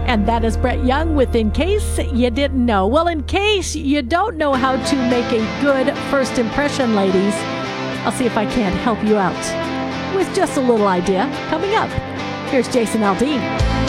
And that is Brett Young with In Case You Didn't Know. Well, in case you don't know how to make a good first impression, ladies, I'll see if I can't help you out with just a little idea coming up. Here's Jason Aldean.